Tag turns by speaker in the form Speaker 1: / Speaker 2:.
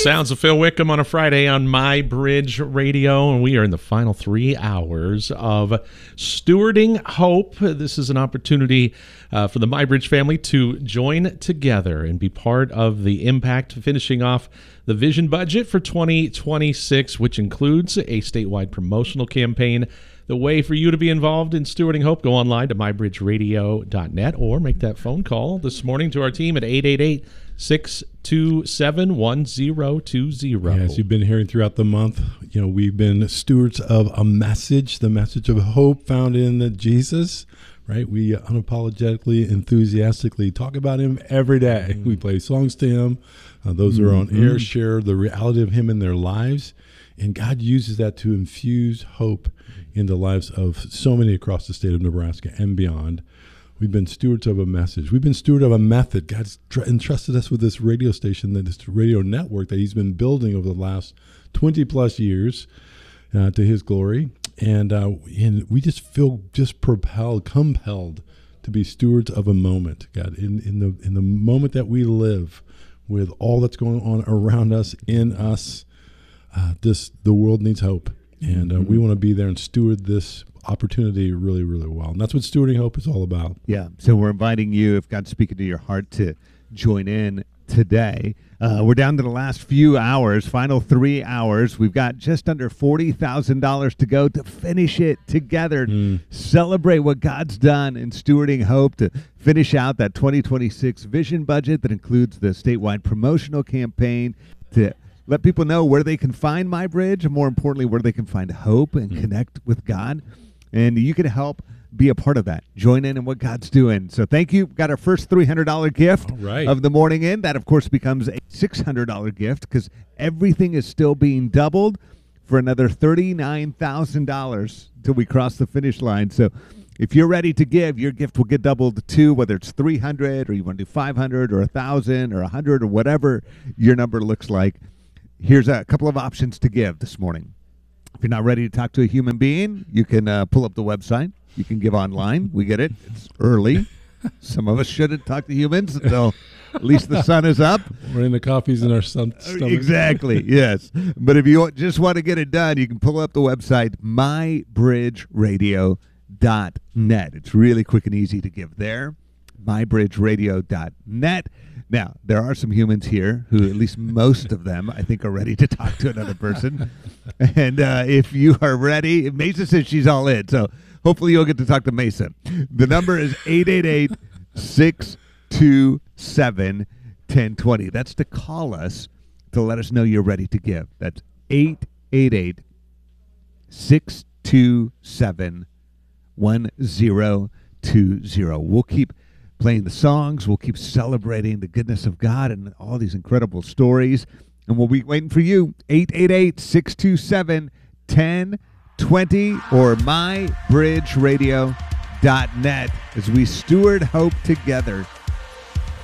Speaker 1: sounds of Phil Wickham on a Friday on My Bridge Radio, and we are in the final 3 hours of Stewarding Hope. This is an opportunity for the My Bridge family to join together and be part of the impact, finishing off the vision budget for 2026, which includes a statewide promotional campaign. The way for you to be involved in Stewarding Hope, go online to mybridgeradio.net or make that phone call this morning to our team at 888-627-1020.
Speaker 2: As you've been hearing throughout the month, we've been stewards of a message, the message of hope found in Jesus, right? We unapologetically, enthusiastically talk about him every day. We play songs to him. Those are on air share the reality of him in their lives. And God uses that to infuse hope in the lives of so many across the state of Nebraska and beyond. We've been stewards of a message. We've been steward of a method. God's entrusted us with this radio station, this radio network that he's been building over the last 20 plus years to his glory. And we just feel compelled to be stewards of a moment, God, in the moment that we live with all that's going on around us, in us. The world needs hope. And we want to be there and steward this opportunity really, really well. And that's what Stewarding Hope is all about.
Speaker 3: Yeah. So we're inviting you, if God's speaking to your heart, to join in today. We're down to the last few hours, final 3 hours. We've got just under $40,000 to go to finish it together. Celebrate what God's done in Stewarding Hope, to finish out that 2026 vision budget that includes the statewide promotional campaign, to let people know where they can find My Bridge, and more importantly, where they can find hope and connect with God. And you can help be a part of that. Join in what God's doing. So thank you. Got our first $300 gift of the morning in. That, of course, becomes a $600 gift because everything is still being doubled for another $39,000 till we cross the finish line. So if you're ready to give, your gift will get doubled too, whether it's $300 or you want to do $500 or $1,000 or $100 or whatever your number looks like. Here's a couple of options to give this morning. If you're not ready to talk to a human being, you can pull up the website. You can give online. We get it. It's early. Some of us shouldn't talk to humans until at least the sun is up.
Speaker 2: We're in the coffees in our stomach.
Speaker 3: Exactly, yes. But if you just want to get it done, you can pull up the website, mybridgeradio.net. It's really quick and easy to give there, mybridgeradio.net. Now, there are some humans here who, at least most of them, I think, are ready to talk to another person. And if you are ready, Mesa says she's all in, so hopefully you'll get to talk to Mesa. The number is 888-627-1020. That's to call us to let us know you're ready to give. That's 888-627-1020. We'll keep playing the songs. We'll keep celebrating the goodness of God and all these incredible stories. And we'll be waiting for you. 888-627-1020 or mybridgeradio.net as we steward hope together.